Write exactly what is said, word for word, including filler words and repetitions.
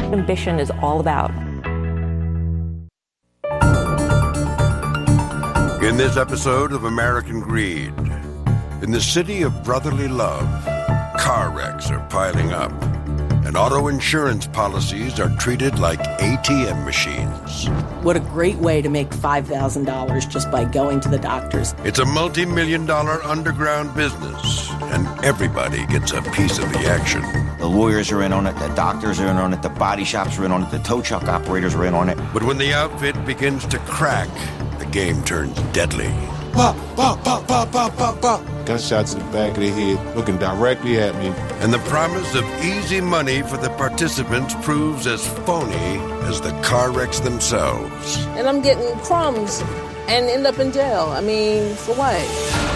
ambition is all about. In this episode of American Greed, in the city of brotherly love, car wrecks are piling up, and auto insurance policies are treated like A T M machines. What a great way to make five thousand dollars just by going to the doctors. It's a multi-million dollar underground business, and everybody gets a piece of the action. The lawyers are in on it, the doctors are in on it, the body shops are in on it, the tow truck operators are in on it. But when the outfit begins to crack, the game turns deadly. Pop, pop, pop, pop, pop, pop, pop. Gunshot to the back of the head, looking directly at me. And the promise of easy money for the participants proves as phony as the car wrecks themselves. And I'm getting crumbs and end up in jail. I mean, for what?